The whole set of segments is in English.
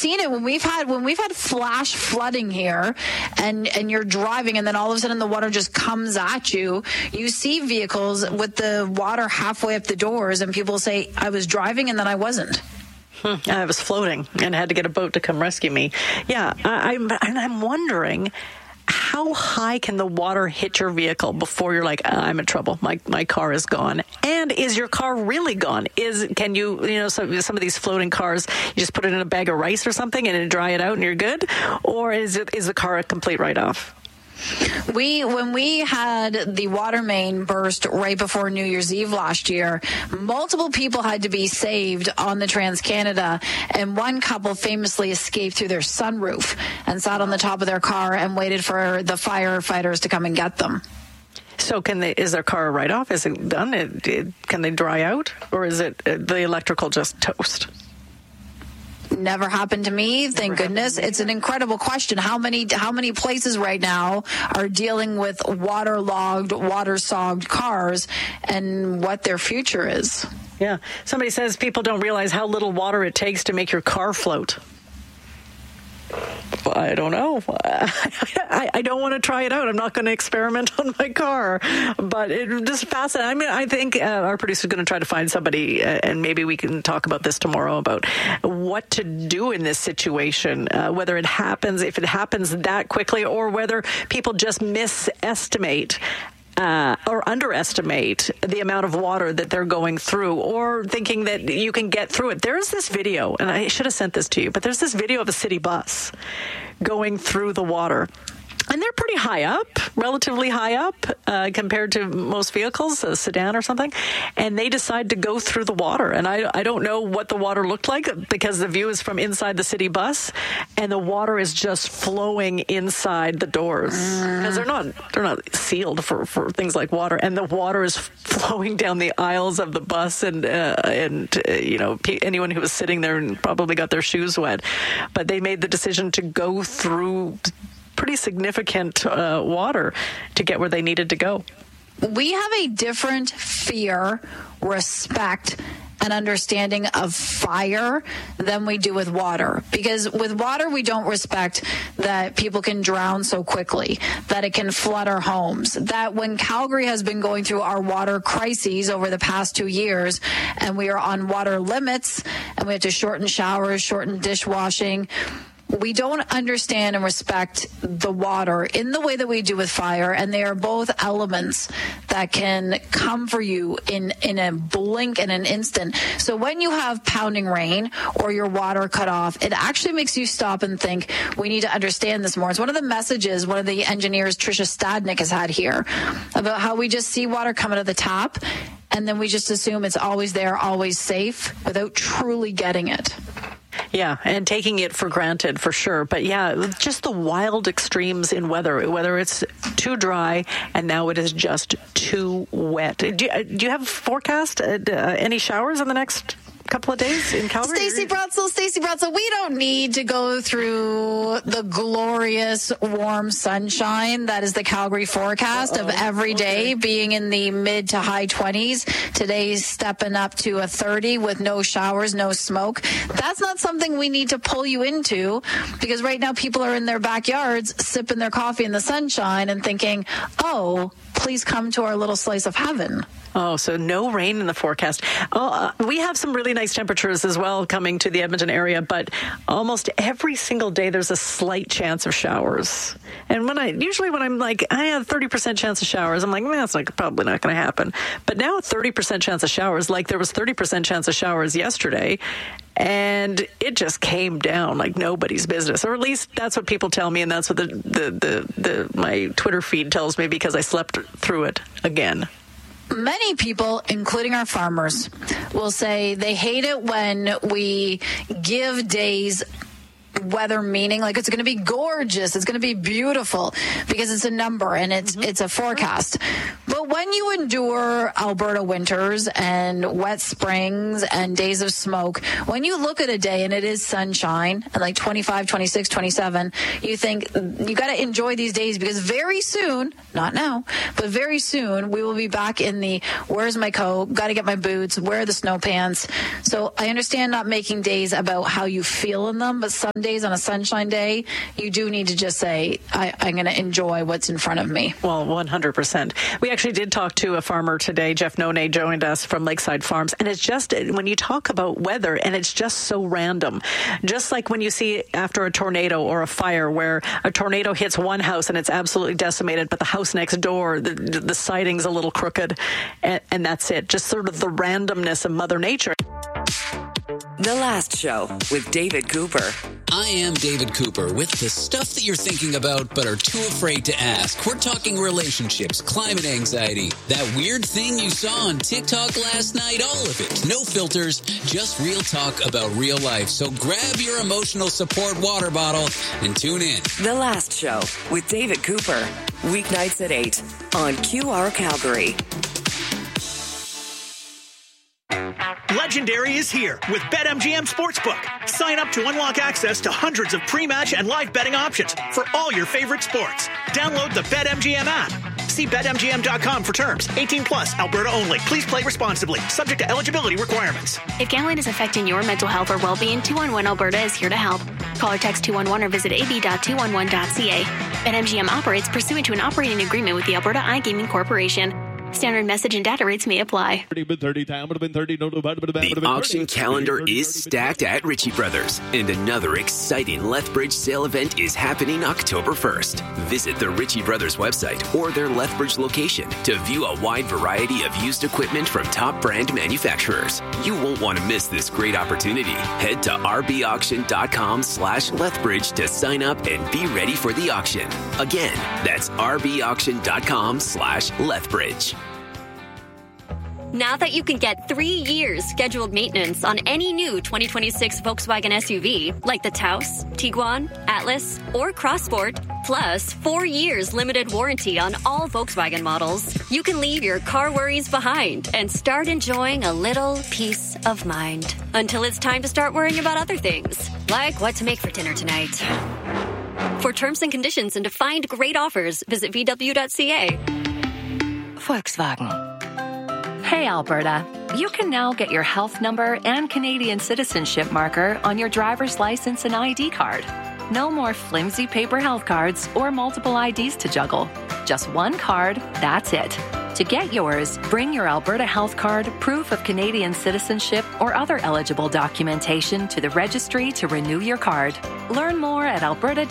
seen it when we've had flash flooding here, and you're driving, and then all of a sudden the water just comes at you. You see vehicles with the water halfway up the doors, and people say, I was driving and then I wasn't. I was floating and had to get a boat to come rescue me. Yeah, I'm wondering, how high can the water hit your vehicle before you're like, I'm in trouble, my car is gone? And is your car really gone? Can you some of these floating cars, you just put it in a bag of rice or something and dry it out and you're good? Or is the car a complete write-off? When we had the water main burst right before New Year's Eve last year, multiple people had to be saved on the TransCanada, and one couple famously escaped through their sunroof and sat on the top of their car and waited for the firefighters to come and get them. So is their car a write-off? Is it done? Can they dry out? Or is it the electrical just toast? Never happened to me, thank goodness. It's an incredible question. How many places right now are dealing with waterlogged, water-sogged cars, and what their future is? Yeah. Somebody says people don't realize how little water it takes to make your car float. I don't know. I don't want to try it out. I'm not going to experiment on my car, but it just fascinating. I mean, I think our producer is going to try to find somebody, and maybe we can talk about this tomorrow, about what to do in this situation, whether it happens, if it happens that quickly, or whether people just misestimate or underestimate the amount of water that they're going through, or thinking that you can get through it. There's this video, and I should have sent this to you, but there's this video of a city bus going through the water. And they're pretty high up, relatively high up compared to most vehicles, a sedan or something. And they decide to go through the water. And I don't know what the water looked like, because the view is from inside the city bus, and the water is just flowing inside the doors, because they're not sealed for things like water. And the water is flowing down the aisles of the bus, and anyone who was sitting there and probably got their shoes wet. But they made the decision to go through pretty significant water to get where they needed to go. We have a different fear, respect, and understanding of fire than we do with water. Because with water, we don't respect that people can drown so quickly, that it can flood our homes, that when Calgary has been going through our water crises over the past 2 years, and we are on water limits, and we have to shorten showers, shorten dishwashing, we don't understand and respect the water in the way that we do with fire, and they are both elements that can come for you in a blink, in an instant. So when you have pounding rain or your water cut off, it actually makes you stop and think, we need to understand this more. It's one of the messages one of the engineers, Tricia Stadnick, has had here about how we just see water come out of the tap, and then we just assume it's always there, always safe, without truly getting it. Yeah, and taking it for granted, for sure. But yeah, just the wild extremes in weather, whether it's too dry and now it is just too wet. Do you have forecast any showers in the next couple of days in Calgary? Stacey Bratzel, we don't need to go through the glorious warm sunshine that is the Calgary forecast of every day being in the mid to high 20s. Today's stepping up to a 30 with no showers, no smoke. That's not something we need to pull you into, because right now people are in their backyards sipping their coffee in the sunshine and thinking, oh, please come to our little slice of heaven. Oh, so no rain in the forecast. We have some really nice temperatures as well coming to the Edmonton area, but almost every single day there's a slight chance of showers. And when I'm like, I have 30% chance of showers, I'm like, that's probably not going to happen. But now a 30% chance of showers, like there was 30% chance of showers yesterday, and it just came down like nobody's business, or at least that's what people tell me, and that's what my Twitter feed tells me, because I slept through it again. Many people, including our farmers, will say they hate it when we give days weather meaning, like it's going to be gorgeous, it's going to be beautiful, because it's a number and it's a forecast. But So when you endure Alberta winters and wet springs and days of smoke, when you look at a day and it is sunshine and like 25, 26, 27, you think you got to enjoy these days because very soon, not now, but very soon we will be back in the where's my coat, got to get my boots, where are the snow pants. So I understand not making days about how you feel in them, but some days on a sunshine day, you do need to just say, I'm going to enjoy what's in front of me. Well, 100%. We actually did talk to a farmer today. Jeff None joined us from Lakeside Farms. And it's just, when you talk about weather, and it's just so random, just like when you see after a tornado or a fire where a tornado hits one house and it's absolutely decimated, but the house next door, the siding's a little crooked, and that's it. Just sort of the randomness of Mother Nature. The Last Show with David Cooper. I am David Cooper with the stuff that you're thinking about but are too afraid to ask. We're talking relationships, climate anxiety, that weird thing you saw on TikTok last night, all of it. No filters, just real talk about real life. So grab your emotional support water bottle and tune in. The Last Show with David Cooper. Weeknights at 8 on QR Calgary. Legendary is here with BetMGM Sportsbook. Sign up to unlock access to hundreds of pre-match and live betting options for all your favorite sports. Download the BetMGM app. See BetMGM.com for terms. 18 plus, Alberta only. Please play responsibly. Subject to eligibility requirements. If gambling is affecting your mental health or well-being, 211 Alberta is here to help. Call or text 211 or visit ab.211.ca. BetMGM operates pursuant to an operating agreement with the Alberta iGaming Corporation. Standard message and data rates may apply. The auction calendar is stacked at Ritchie Brothers, and another exciting Lethbridge sale event is happening October 1st. Visit the Ritchie Brothers website or their Lethbridge location to view a wide variety of used equipment from top brand manufacturers. You won't want to miss this great opportunity. Head to rbauction.com/Lethbridge to sign up and be ready for the auction. Again, that's rbauction.com/Lethbridge. Now that you can get 3 years scheduled maintenance on any new 2026 Volkswagen SUV, like the Taos, Tiguan, Atlas, or Crossport, plus 4 years limited warranty on all Volkswagen models, you can leave your car worries behind and start enjoying a little peace of mind. Until it's time to start worrying about other things, like what to make for dinner tonight. For terms and conditions and to find great offers, visit VW.ca. Volkswagen. Hey, Alberta. You can now get your health number and Canadian citizenship marker on your driver's license and ID card. No more flimsy paper health cards or multiple IDs to juggle. Just one card, that's it. To get yours, bring your Alberta health card, proof of Canadian citizenship, or other eligible documentation to the registry to renew your card. Learn more at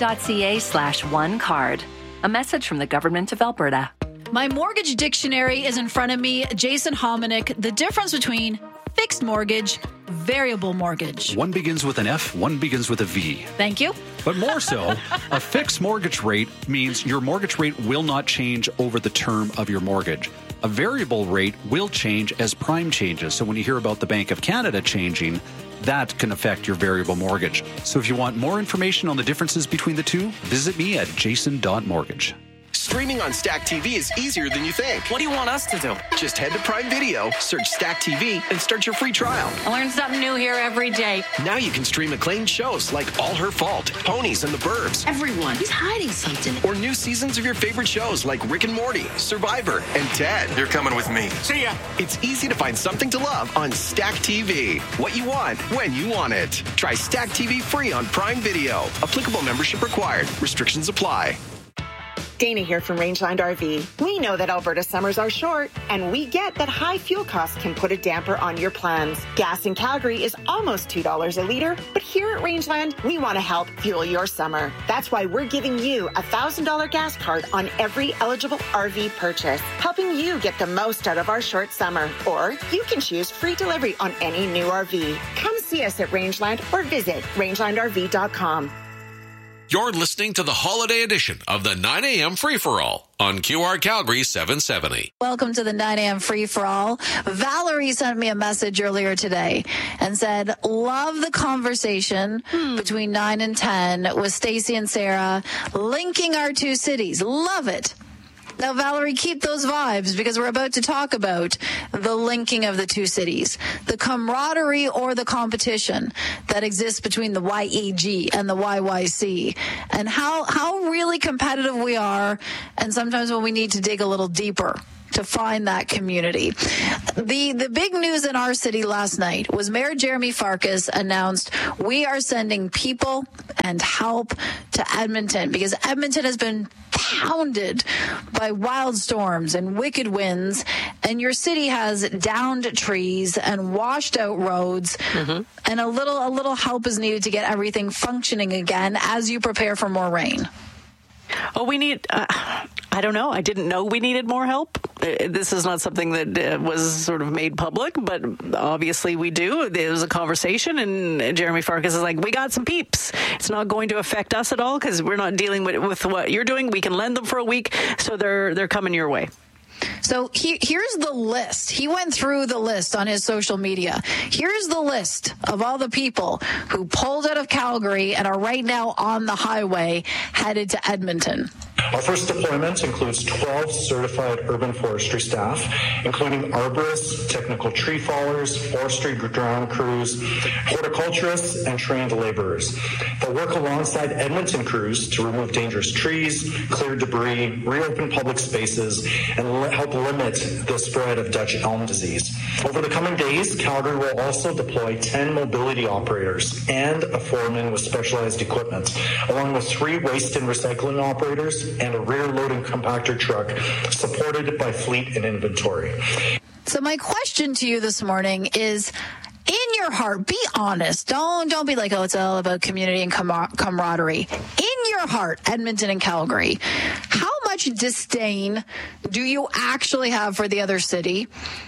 alberta.ca/onecard. A message from the Government of Alberta. My mortgage dictionary is in front of me. Jason Hominick, the difference between fixed mortgage, variable mortgage. One begins with an F, one begins with a V. Thank you. But more so, a fixed mortgage rate means your mortgage rate will not change over the term of your mortgage. A variable rate will change as prime changes. So when you hear about the Bank of Canada changing, that can affect your variable mortgage. So if you want more information on the differences between the two, visit me at jason.mortgage. Streaming on Stack TV is easier than you think. What do you want us to do? Just head to Prime Video, search Stack TV, and start your free trial. I learn something new here every day. Now you can stream acclaimed shows like All Her Fault, Ponies and the Burbs. Everyone is hiding something. Or new seasons of your favorite shows like Rick and Morty, Survivor, and Ted. You're coming with me. See ya. It's easy to find something to love on Stack TV. What you want, when you want it. Try Stack TV free on Prime Video. Applicable membership required. Restrictions apply. Dana here from Rangeland RV. We know that Alberta summers are short, and we get that high fuel costs can put a damper on your plans. Gas in Calgary is almost $2 a litre, but here at Rangeland, we want to help fuel your summer. That's why we're giving you a $1,000 gas card on every eligible RV purchase, helping you get the most out of our short summer. Or you can choose free delivery on any new RV. Come see us at Rangeland or visit rangelandrv.com. You're listening to the holiday edition of the 9 a.m. Free-For-All on QR Calgary 770. Welcome to the 9 a.m. Free-For-All. Valerie sent me a message earlier today and said, love the conversation between 9 and 10 with Stacey and Sarah, linking our two cities. Love it. Now, Valerie, keep those vibes because we're about to talk about the linking of the two cities, the camaraderie or the competition that exists between the YEG and the YYC, and how really competitive we are, and sometimes when we need to dig a little deeper to find that community. The big news in our city last night was Mayor Jeremy Farkas announced we are sending people and help to Edmonton because Edmonton has been pounded by wild storms and wicked winds, and your city has downed trees and washed out roads, and a little help is needed to get everything functioning again as you prepare for more rain. Oh, we need, I don't know. I didn't know we needed more help. This is not something that was sort of made public, but obviously we do. There was a conversation, and Jeremy Farkas is like, we got some peeps. It's not going to affect us at all because we're not dealing with what you're doing. We can lend them for a week, so they're coming your way. So here's the list. He went through the list on his social media. Here's the list of all the people who pulled out of Calgary and are right now on the highway headed to Edmonton. Our first deployment includes 12 certified urban forestry staff, including arborists, technical tree fallers, forestry ground crews, horticulturists, and trained laborers. They'll work alongside Edmonton crews to remove dangerous trees, clear debris, reopen public spaces, and help limit the spread of Dutch elm disease. Over the coming days, Calgary will also deploy 10 mobility operators and a foreman with specialized equipment, along with 3 waste and recycling operators and a rear-loading compactor truck supported by fleet and inventory. So my question to you this morning is, in your heart, be honest. Don't be like, oh, it's all about community and camaraderie. In your heart, Edmonton and Calgary, how much disdain do you actually have for the other city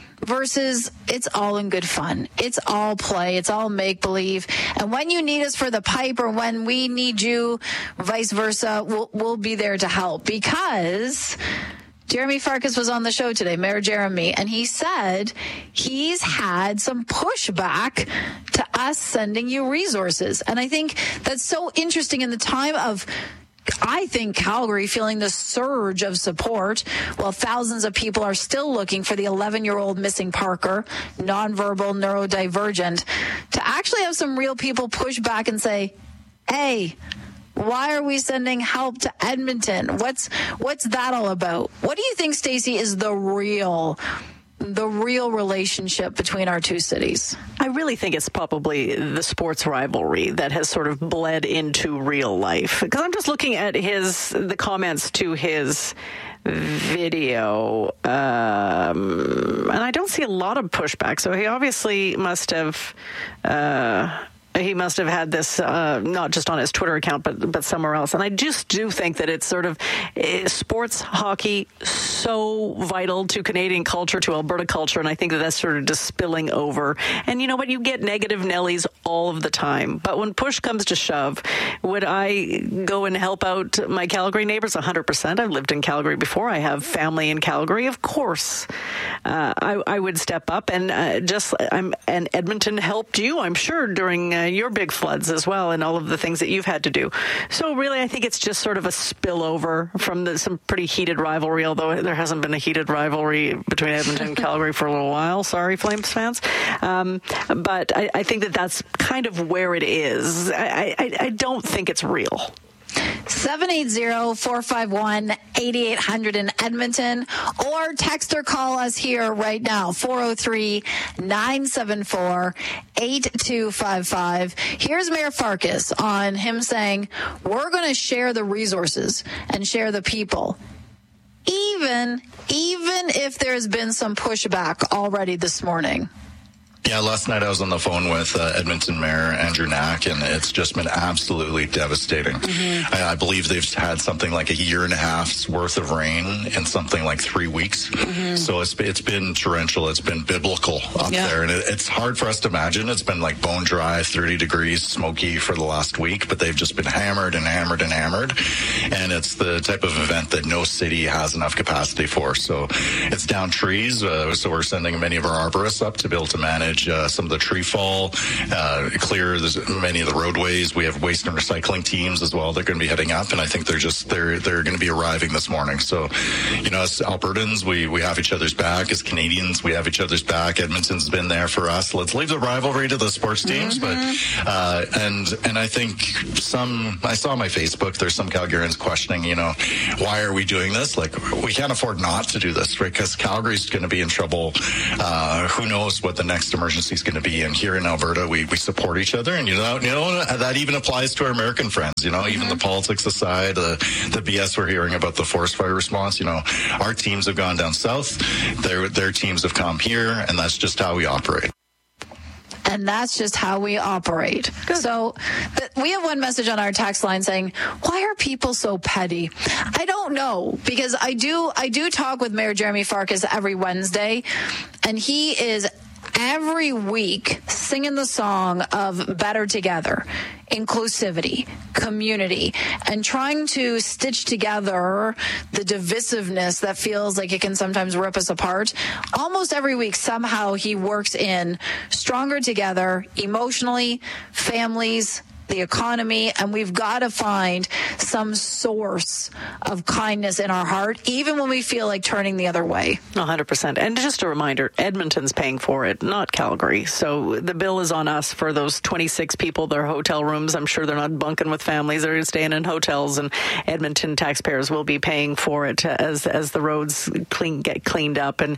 versus it's all in good fun? It's all play. It's all make-believe. And when you need us for the pipe or when we need you, vice versa, we'll be there to help. Because Jeremy Farkas was on the show today, Mayor Jeremy, and he said he's had some pushback to us sending you resources. And I think that's so interesting in the time of, I think, Calgary feeling the surge of support while thousands of people are still looking for the 11-year-old missing Parker, nonverbal, neurodivergent, to actually have some real people push back and say, hey, why are we sending help to Edmonton? What's that all about? What do you think, Stacey, is the real relationship between our two cities? I really think it's probably the sports rivalry that has sort of bled into real life. Because I'm just looking at the comments to his video, and I don't see a lot of pushback. So he obviously must have had this not just on his Twitter account, but somewhere else. And I just do think that it's sort of sports, hockey, so vital to Canadian culture, to Alberta culture, and I think that's sort of just spilling over. And you know what? You get negative Nellies all of the time. But when push comes to shove, would I go and help out my Calgary neighbors? 100%. I've lived in Calgary before. I have family in Calgary. Of course, I would step up. And and Edmonton helped you, I'm sure, during your big floods as well, and all of the things that you've had to do. So really, I think it's just sort of a spillover from some pretty heated rivalry, although there hasn't been a heated rivalry between Edmonton and Calgary for a little while. Sorry, Flames fans. But I think that's kind of where it is. I don't think it's real. 780-451-8800 in Edmonton, or text or call us here right now, 403-974-8255. Here's Mayor Farkas on him saying, we're going to share the resources and share the people, even if there's been some pushback already this morning. Yeah, last night I was on the phone with Edmonton Mayor Andrew Knack, and it's just been absolutely devastating. Mm-hmm. I believe they've had something like a year and a half's worth of rain in something like 3 weeks. Mm-hmm. So it's been torrential. It's been biblical up there, and it's hard for us to imagine. It's been like bone dry, 30 degrees, smoky for the last week, but they've just been hammered and hammered and hammered, and it's the type of event that no city has enough capacity for. So it's down trees, so we're sending many of our arborists up to be able to manage manage some of the tree fall, clear many of the roadways. We have waste and recycling teams as well. They're going to be heading up, and I think they're going to be arriving this morning. So, as Albertans, we have each other's back. As Canadians, we have each other's back. Edmonton's been there for us. Let's leave the rivalry to the sports teams, but and I think I saw on my Facebook, there's some Calgarians questioning, why are we doing this? Like, we can't afford not to do this, right? Because Calgary's going to be in trouble. Who knows what the next emergency is going to be? And here in Alberta, we support each other, and that even applies to our American friends. Even the politics aside, the BS we're hearing about the forest fire response. Our teams have gone down south, their teams have come here, and that's just how we operate. And that's just how we operate. Good. So we have one message on our text line saying, why are people so petty? I don't know, because I do talk with Mayor Jeremy Farkas every Wednesday, and he is every week singing the song of better together, inclusivity, community, and trying to stitch together the divisiveness that feels like it can sometimes rip us apart. Almost every week, somehow he works in stronger together emotionally, families, the economy, and we've got to find some source of kindness in our heart, even when we feel like turning the other way. 100%. And just a reminder, Edmonton's paying for it, not Calgary. So the bill is on us for those 26 people, their hotel rooms. I'm sure they're not bunking with families. They're staying in hotels, and Edmonton taxpayers will be paying for it as the roads get cleaned up, and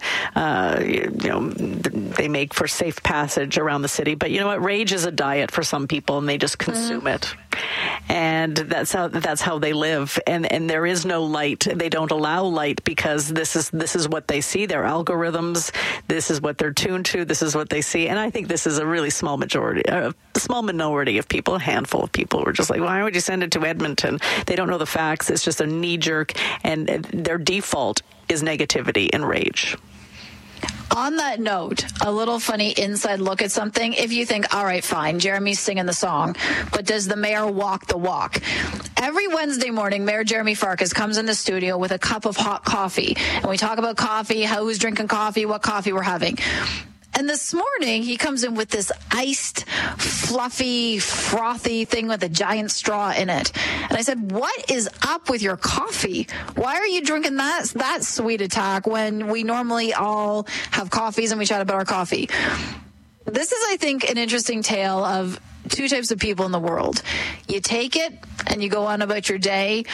they make for safe passage around the city. But you know what? Rage is a diet for some people, and they just consume it, and that's how they live. And there is no light. They don't allow light because this is what they see. Their algorithms. This is what they're tuned to. This is what they see. And I think this is a really small minority of people, a handful of people who are just like, why would you send it to Edmonton? They don't know the facts. It's just a knee jerk, and their default is negativity and rage. On that note, a little funny inside look at something. If you think, all right, fine, Jeremy's singing the song, but does the mayor walk the walk? Every Wednesday morning, Mayor Jeremy Farkas comes in the studio with a cup of hot coffee, and we talk about coffee, who's drinking coffee, what coffee we're having. And this morning, he comes in with this iced, fluffy, frothy thing with a giant straw in it. And I said, what is up with your coffee? Why are you drinking that sweet attack when we normally all have coffees and we chat about our coffee? This is, I think, an interesting tale of two types of people in the world. You take it and you go on about your day,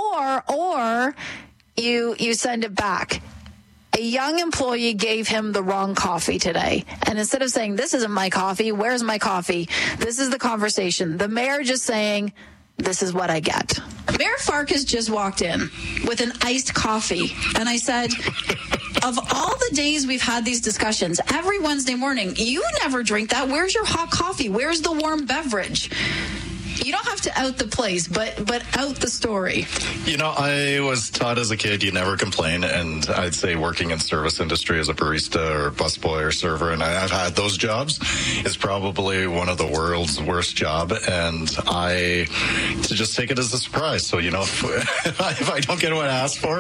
or you send it back. A young employee gave him the wrong coffee today. And instead of saying, this isn't my coffee, where's my coffee? This is the conversation. The mayor just saying, this is what I get. Mayor Farkas just walked in with an iced coffee. And I said, of all the days we've had these discussions, every Wednesday morning, you never drink that. Where's your hot coffee? Where's the warm beverage? You don't have to out the place, but out the story. I was taught as a kid you never complain, and I'd say working in service industry as a barista or busboy or server, and I've had those jobs, is probably one of the world's worst job, and I just take it as a surprise. So if I don't get what I asked for,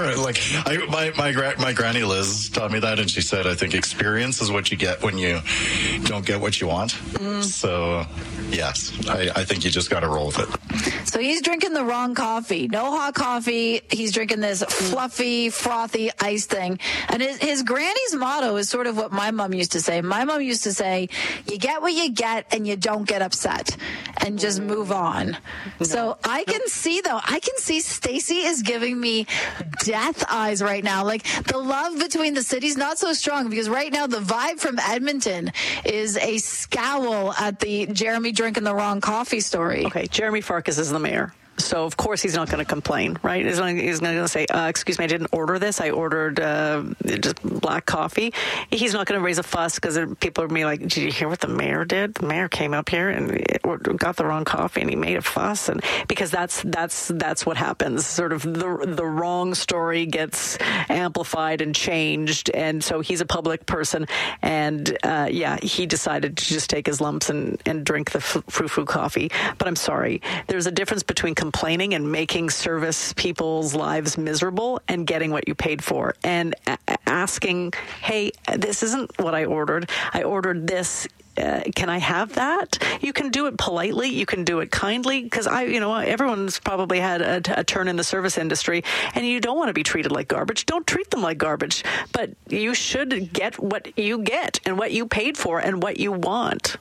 my granny Liz taught me that, and she said, I think experience is what you get when you don't get what you want. So yes, I think you just got to roll with it. So he's drinking the wrong coffee. No hot coffee. He's drinking this fluffy, frothy ice thing. And his granny's motto is sort of what my mom used to say. My mom used to say, you get what you get and you don't get upset and just move on. So I can see Stacey is giving me death eyes right now. Like, the love between the cities, not so strong, because right now the vibe from Edmonton is a scowl at the Jeremy drinking the wrong coffee story. Okay, Jeremy Farkas is the mayor. So, of course, he's not going to complain, right? He's going to say, excuse me, I didn't order this. I ordered just black coffee. He's not going to raise a fuss because people are going to be like, did you hear what the mayor did? The mayor came up here and got the wrong coffee and he made a fuss. And because that's what happens. Sort of the wrong story gets amplified and changed. And so he's a public person. And, he decided to just take his lumps and drink the frou-frou coffee. But I'm sorry. There's a difference between complaining complaining and making service people's lives miserable and getting what you paid for, and asking, hey, this isn't what I ordered. I ordered this. Can I have that? You can do it politely. You can do it kindly, because everyone's probably had a turn in the service industry, and you don't want to be treated like garbage. Don't treat them like garbage, but you should get what you get and what you paid for and what you want.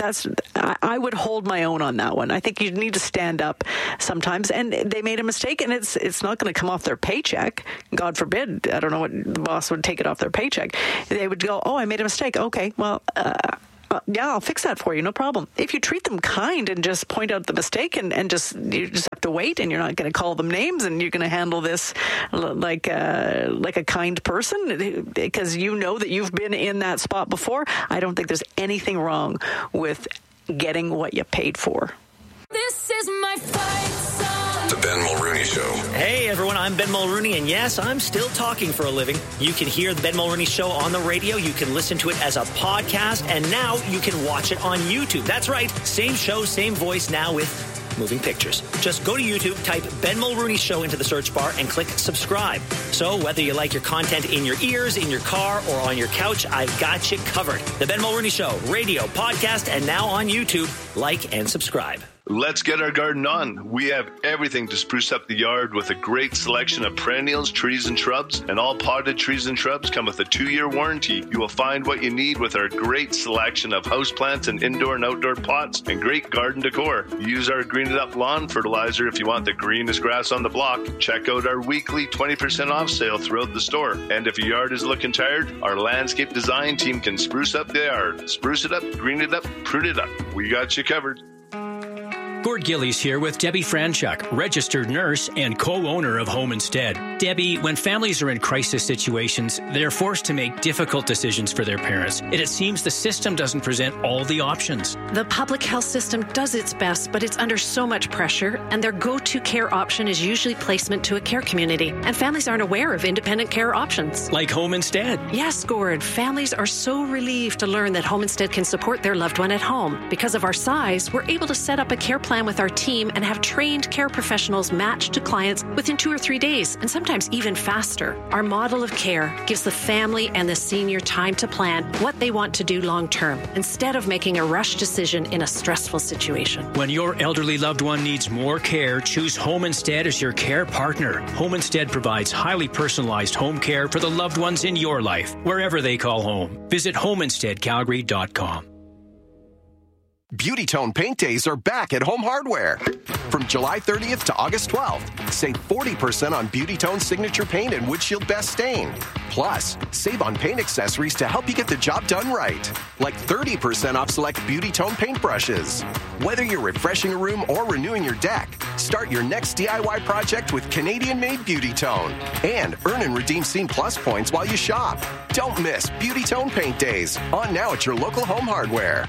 I would hold my own on that one. I think you need to stand up sometimes, and they made a mistake, and it's not going to come off their paycheck. God forbid. I don't know what the boss would take it off their paycheck. They would go, oh, I made a mistake. Okay, well, yeah, I'll fix that for you. No problem. If you treat them kind and just point out the mistake and you just have to wait, and you're not going to call them names, and you're going to handle this like a kind person because you know that you've been in that spot before, I don't think there's anything wrong with getting what you paid for. This is my fight song. The Ben Mulrooney Show. Hey, everyone, I'm Ben Mulrooney, and yes, I'm still talking for a living. You can hear the Ben Mulrooney Show on the radio. You can listen to it as a podcast, and now you can watch it on YouTube. That's right. Same show, same voice, now with moving pictures. Just go to YouTube, type Ben Mulrooney Show into the search bar, and click subscribe. So whether you like your content in your ears, in your car, or on your couch, I've got you covered. The Ben Mulrooney Show, radio, podcast, and now on YouTube. Like and subscribe. Let's get our garden on. We have everything to spruce up the yard with a great selection of perennials, trees, and shrubs. And all potted trees and shrubs come with a 2-year warranty. You will find what you need with our great selection of houseplants and indoor and outdoor pots and great garden decor. Use our Green It Up lawn fertilizer if you want the greenest grass on the block. Check out our weekly 20% off sale throughout the store. And if your yard is looking tired, our landscape design team can spruce up the yard. Spruce it up, green it up, prune it up. We got you covered. Gord Gillies here with Debbie Franchuk, registered nurse and co-owner of Home Instead. Debbie, when families are in crisis situations, they're forced to make difficult decisions for their parents. And it seems the system doesn't present all the options. The public health system does its best, but it's under so much pressure, and their go-to care option is usually placement to a care community. And families aren't aware of independent care options. Like Home Instead. Yes, Gord. Families are so relieved to learn that Home Instead can support their loved one at home. Because of our size, we're able to set up a care plan with our team and have trained care professionals matched to clients within 2 or 3 days, and sometimes even faster. Our model of care gives the family and the senior time to plan what they want to do long term, instead of making a rush decision in a stressful situation. When your elderly loved one needs more care, choose Home Instead as your care partner. Home Instead provides highly personalized home care for the loved ones in your life, wherever they call home. Visit homeinsteadcalgary.com. Beauty Tone Paint Days are back at Home Hardware. From July 30th to August 12th, save 40% on Beauty Tone Signature Paint and Windshield Best Stain. Plus, save on paint accessories to help you get the job done right. Like 30% off select Beauty Tone paint brushes. Whether you're refreshing a room or renewing your deck, start your next DIY project with Canadian-made Beauty Tone. And earn and redeem Scene Plus points while you shop. Don't miss Beauty Tone Paint Days. On now at your local Home Hardware.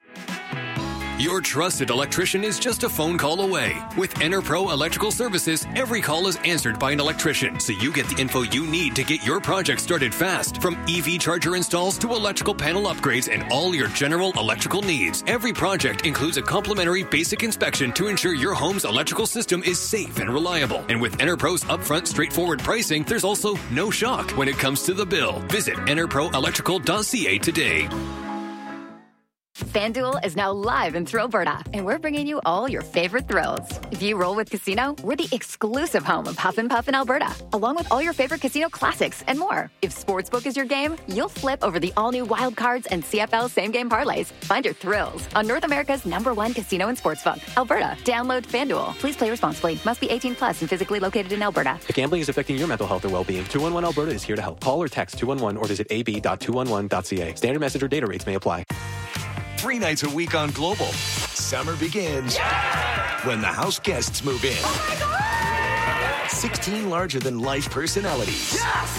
Your trusted electrician is just a phone call away. With EnerPro Electrical Services, every call is answered by an electrician, so you get the info you need to get your project started fast. From EV charger installs to electrical panel upgrades and all your general electrical needs, every project includes a complimentary basic inspection to ensure your home's electrical system is safe and reliable. And with EnerPro's upfront, straightforward pricing, there's also no shock when it comes to the bill. Visit enerproelectrical.ca today. FanDuel is now live in Thrillberta, and we're bringing you all your favorite thrills. If you roll with Casino, we're the exclusive home of Huff and Puff in Alberta, along with all your favorite casino classics and more. If Sportsbook is your game, you'll flip over the all-new Wild Cards and CFL same-game parlays. Find your thrills on North America's #1 casino and sportsbook, Alberta. Download FanDuel. Please play responsibly. Must be 18 plus and physically located in Alberta. If gambling is affecting your mental health or well-being, 211 Alberta is here to help. Call or text 211 or visit ab.211.ca. Standard message or data rates may apply. 3 nights a week on Global. Summer begins when the house guests move in. Oh my God! 16 larger-than-life personalities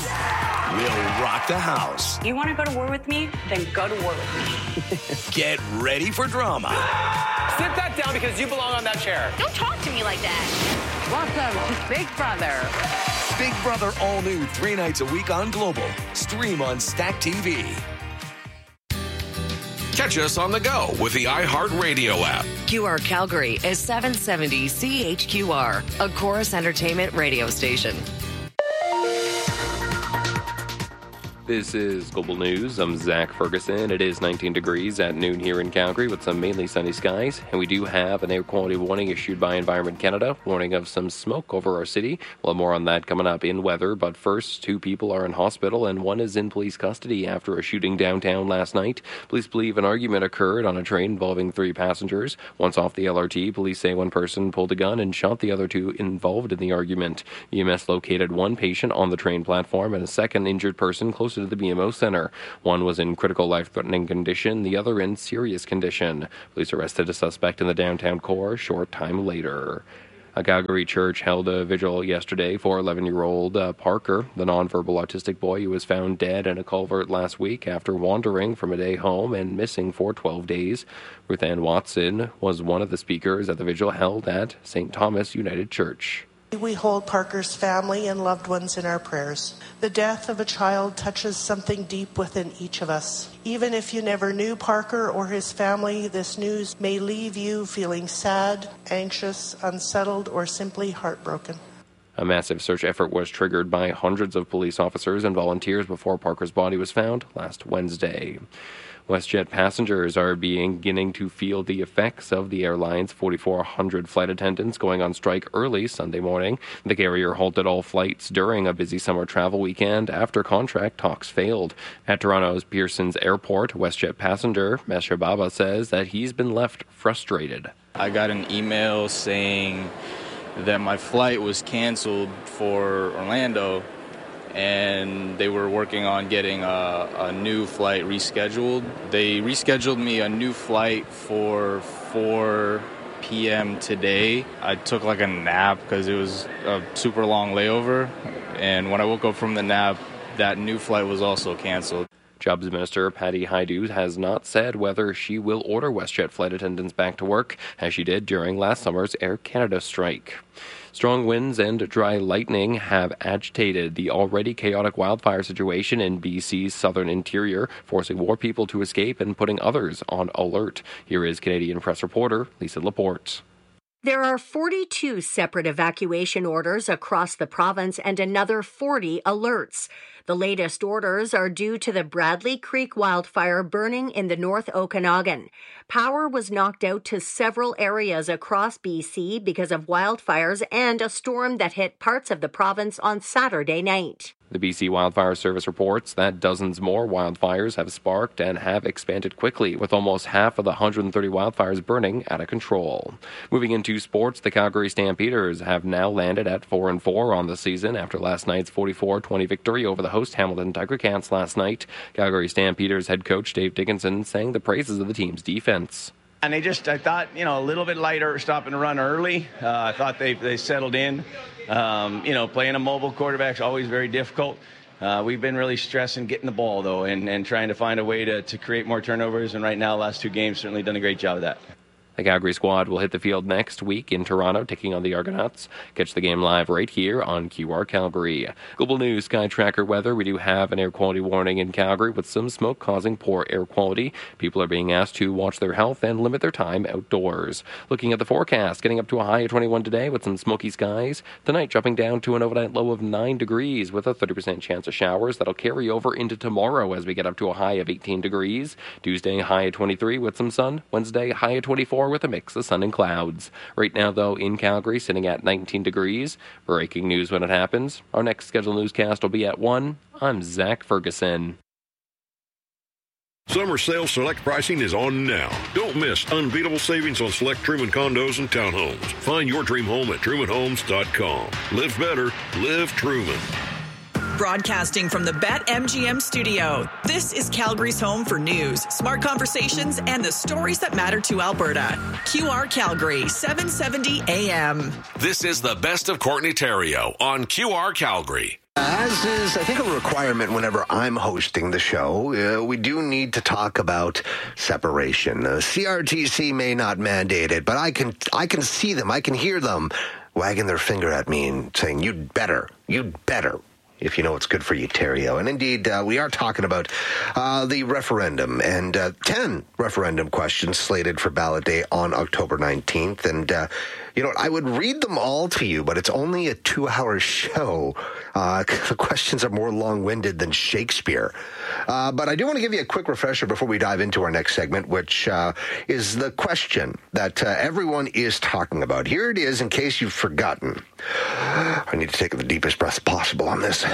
will rock the house. You want to go to war with me? Then go to war with me. Get ready for drama. Sit that down because you belong on that chair. Don't talk to me like that. Welcome to Big Brother. Big Brother all new 3 nights a week on Global. Stream on Stack TV. Catch us on the go with the iHeartRadio app. QR Calgary is 770 CHQR, a Chorus Entertainment radio station. This is Global News. I'm Zach Ferguson. It is 19 degrees at noon here in Calgary with some mainly sunny skies. And we do have an air quality warning issued by Environment Canada, warning of some smoke over our city. We'll have more on that coming up in weather. But first, 2 people are in hospital and 1 is in police custody after a shooting downtown last night. Police believe an argument occurred on a train involving 3 passengers. Once off the LRT, police say 1 person pulled a gun and shot the other 2 involved in the argument. EMS located 1 patient on the train platform and a second injured person close to the BMO Center. 1 was in critical life-threatening condition, the other in serious condition. Police arrested a suspect in the downtown core a short time later. A Calgary church held a vigil yesterday for 11-year-old Parker, the nonverbal autistic boy who was found dead in a culvert last week after wandering from a day home and missing for 12 days. Ruth Ann Watson was one of the speakers at the vigil held at St. Thomas United Church. We hold Parker's family and loved ones in our prayers. The death of a child touches something deep within each of us. Even if you never knew Parker or his family, this news may leave you feeling sad, anxious, unsettled, or simply heartbroken. A massive search effort was triggered by hundreds of police officers and volunteers before Parker's body was found last Wednesday. WestJet passengers are beginning to feel the effects of the airline's 4,400 flight attendants going on strike early Sunday morning. The carrier halted all flights during a busy summer travel weekend after contract talks failed. At Toronto's Pearson's Airport, WestJet passenger Mesha Baba says that he's been left frustrated. I got an email saying that my flight was canceled for Orlando, and they were working on getting a new flight rescheduled. They rescheduled me a new flight for 4 p.m. today. I took like a nap because it was a super long layover, and when I woke up from the nap, that new flight was also canceled. Jobs Minister Patty Hajdu has not said whether she will order WestJet flight attendants back to work, as she did during last summer's Air Canada strike. Strong winds and dry lightning have agitated the already chaotic wildfire situation in BC's southern interior, forcing more people to escape and putting others on alert. Here is Canadian Press reporter Lisa Laporte. There are 42 separate evacuation orders across the province and another 40 alerts. The latest orders are due to the Bradley Creek wildfire burning in the North Okanagan. Power was knocked out to several areas across BC because of wildfires and a storm that hit parts of the province on Saturday night. The BC Wildfire Service reports that dozens more wildfires have sparked and have expanded quickly, with almost half of the 130 wildfires burning out of control. Moving into sports, the Calgary Stampeders have now landed at 4-4 on the season after last night's 44-20 victory over the host Hamilton Tiger Cats last night. Calgary Stampeders head coach Dave Dickinson sang the praises of the team's defense. And I thought, a little bit lighter stop and run early. I thought they settled in. Playing a mobile quarterback is always very difficult. We've been really stressing getting the ball, though, and trying to find a way to create more turnovers. And right now, last 2 games, certainly done a great job of that. The Calgary squad will hit the field next week in Toronto, taking on the Argonauts. Catch the game live right here on QR Calgary. Global News Sky Tracker weather. We do have an air quality warning in Calgary with some smoke causing poor air quality. People are being asked to watch their health and limit their time outdoors. Looking at the forecast, getting up to a high of 21 today with some smoky skies. Tonight dropping down to an overnight low of 9 degrees with a 30% chance of showers. That'll carry over into tomorrow as we get up to a high of 18 degrees. Tuesday, high of 23 with some sun. Wednesday, high of 24 with a mix of sun and clouds. Right now, though, in Calgary, sitting at 19 degrees. Breaking news when it happens. Our next scheduled newscast will be at 1. I'm Zach Ferguson. Summer sale select pricing is on now. Don't miss unbeatable savings on select Truman condos and townhomes. Find your dream home at trumanhomes.com. Live better. Live Truman. Broadcasting from the BetMGM studio, this is Calgary's home for news, smart conversations, and the stories that matter to Alberta. QR Calgary, 770 AM. This is the best of Courtney Theriault on QR Calgary. As is, I think, a requirement whenever I'm hosting the show, we do need to talk about separation. CRTC may not mandate it, but I can see them, I can hear them wagging their finger at me and saying, you'd better. if you know what's good for you, Terrio. And indeed, we are talking about the referendum and 10 referendum questions slated for ballot day on October 19th. And, you know, I would read them all to you, but it's only a 2-hour show. The questions are more long-winded than Shakespeare. But I do want to give you a quick refresher before we dive into our next segment, which is the question that everyone is talking about. Here it is, in case you've forgotten. I need to take the deepest breath possible on this.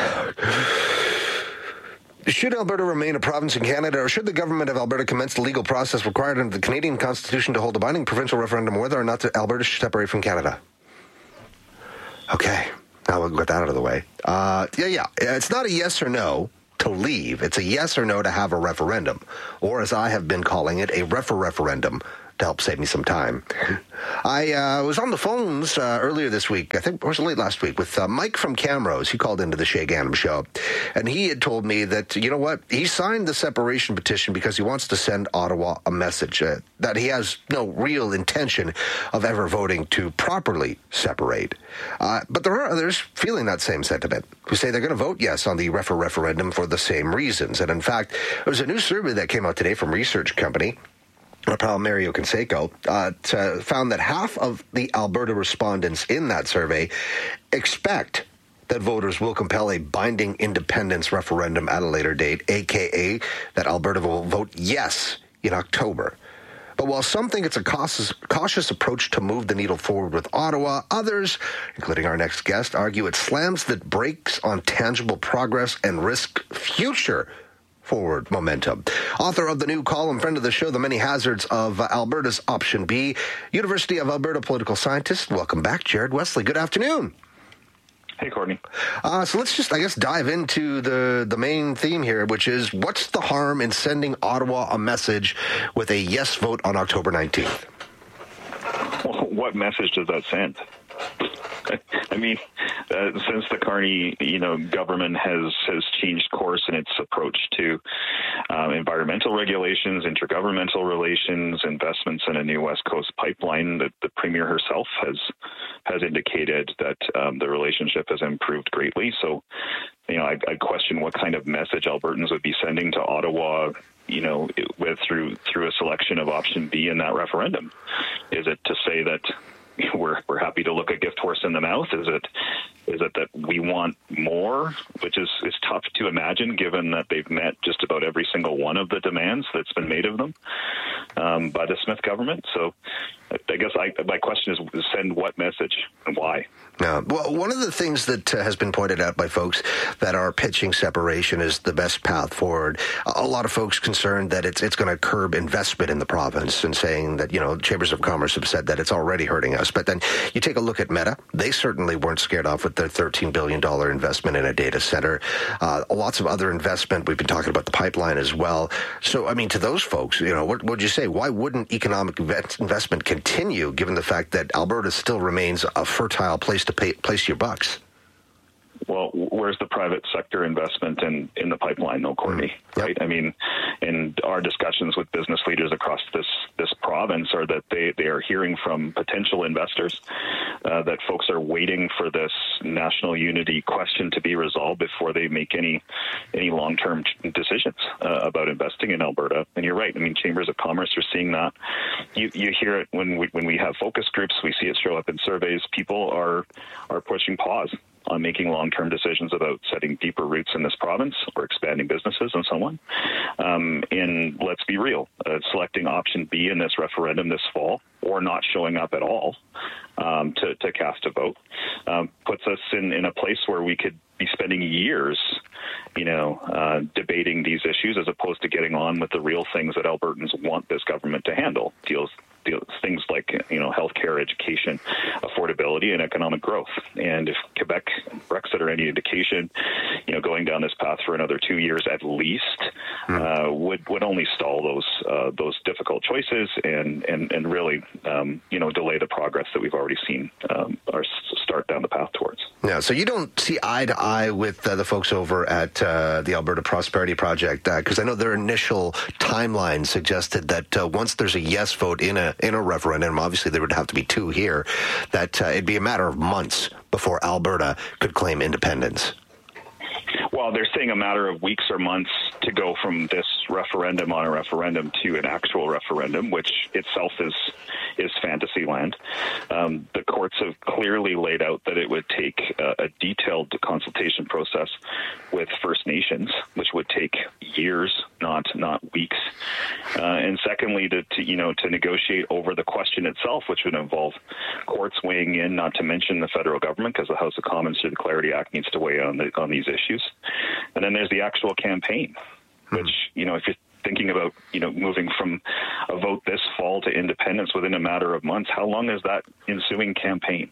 Should Alberta remain a province in Canada, or should the government of Alberta commence the legal process required under the Canadian Constitution to hold a binding provincial referendum whether or not Alberta should separate from Canada? Okay, now we'll get that out of the way. It's not a yes or no to leave. It's a yes or no to have a referendum, or as I have been calling it, a referendum, to help save me some time. I was on the phones earlier this week, I think, or was it late last week, with Mike from Camrose. He called into the Shay Ganam show, and he had told me that, you know what, he signed the separation petition because he wants to send Ottawa a message that he has no real intention of ever voting to properly separate. But there are others feeling that same sentiment, who say they're going to vote yes on the referendum for the same reasons. And in fact, there was a new survey that came out today from research company, our pal Mario Canseco, found that half of the Alberta respondents in that survey expect that voters will compel a binding independence referendum at a later date, a.k.a. that Alberta will vote yes in October. But while some think it's a cautious approach to move the needle forward with Ottawa, others, including our next guest, argue it slams the brakes on tangible progress and risks future forward momentum. Author of the new column, friend of the show, The Many Hazards of Alberta's Option B, University of Alberta political scientist. Welcome back, Jared Wesley. Good afternoon. Hey, Courtney. So let's just, I guess, dive into the main theme here, which is what's the harm in sending Ottawa a message with a yes vote on October 19th? Well, what message does that send? I mean, since the Carney, government has changed course in its approach to environmental regulations, intergovernmental relations, investments in a new West Coast pipeline, the Premier herself has indicated that the relationship has improved greatly. So, I question what kind of message Albertans would be sending to Ottawa, through a selection of option B in that referendum. Is it to say that we're happy to look a gift horse in the mouth? Is it that we want more, which is tough to imagine given that they've met just about every single one of the demands that's been made of them by the Smith government? So I guess my question is send what message and why? Well, one of the things that has been pointed out by folks that are pitching separation is the best path forward. A lot of folks concerned that it's going to curb investment in the province and saying that, chambers of commerce have said that it's already hurting us. But then you take a look at Meta. They certainly weren't scared off with their $13 billion investment in a data center. Lots of other investment. We've been talking about the pipeline as well. So, I mean, to those folks, what would you say? Why wouldn't economic investment continue given the fact that Alberta still remains a fertile place to place your bucks? Well, where's the private sector investment in the pipeline, though, Courtney? Right? I mean, in our discussions with business leaders across this province are that they are hearing from potential investors that folks are waiting for this national unity question to be resolved before they make any long-term decisions about investing in Alberta. And you're right. I mean, chambers of commerce are seeing that. You hear it when we have focus groups. We see it show up in surveys. People are pushing pause on making long-term decisions about setting deeper roots in this province or expanding businesses and so on. And let's be real, selecting option B in this referendum this fall or not showing up at all to cast a vote puts us in a place where we could be spending years, debating these issues as opposed to getting on with the real things that Albertans want this government to handle. Things like, healthcare, education, affordability, and economic growth. And if Quebec Brexit are any indication, going down this path for another 2 years at least would only stall those difficult choices and really, delay the progress that we've already seen or start down the path towards. Yeah, so you don't see eye to eye with the folks over at the Alberta Prosperity Project, because I know their initial timeline suggested that once there's a yes vote in a referendum, obviously there would have to be two here, that it'd be a matter of months before Alberta could claim independence. Well, they're saying a matter of weeks or months to go from this referendum on a referendum to an actual referendum, which itself is fantasy land. The courts have clearly laid out that it would take a detailed consultation process with First Nations, which would take years, not weeks. And secondly, to negotiate over the question itself, which would involve courts weighing in, not to mention the federal government, because the House of Commons through the Clarity Act needs to weigh on these issues. And then there's the actual campaign, which, if you're thinking about, moving from a vote this fall to independence within a matter of months, how long is that ensuing campaign?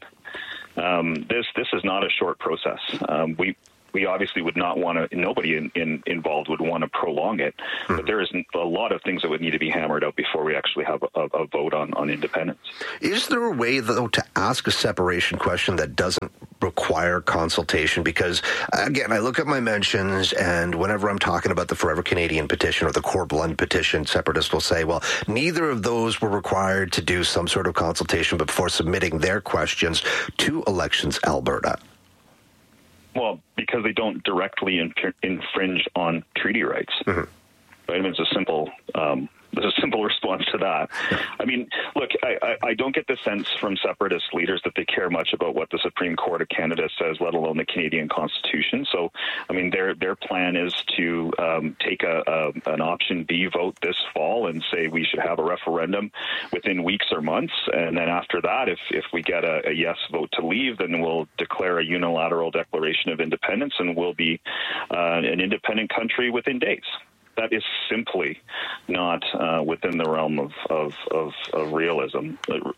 This is not a short process. We obviously would not want to, nobody involved would want to prolong it, but there is a lot of things that would need to be hammered out before we actually have a vote on independence. Is there a way, though, to ask a separation question that doesn't require consultation? Because, again, I look at my mentions, and whenever I'm talking about the Forever Canadian petition or the Corb Lund petition, separatists will say, well, neither of those were required to do some sort of consultation before submitting their questions to Elections Alberta. Well, because they don't directly infringe on treaty rights. Right? I mean, there's a simple response to that. I mean, look, I don't get the sense from separatist leaders that they care much about what the Supreme Court of Canada says, let alone the Canadian Constitution. So, I mean, their plan is to take an option B vote this fall and say we should have a referendum within weeks or months. And then after that, if we get a yes vote to leave, then we'll declare a unilateral declaration of independence and we'll be an independent country within days. That is simply not within the realm of realism.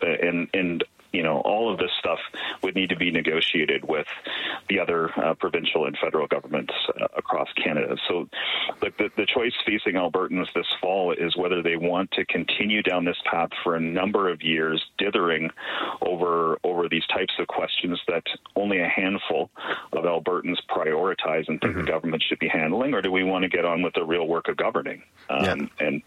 And all of this stuff would need to be negotiated with the other provincial and federal governments across Canada. So the choice facing Albertans this fall is whether they want to continue down this path for a number of years, dithering over these types of questions that only a handful of Albertans prioritize and think the government should be handling, or do we want to get on with the real work of governing? And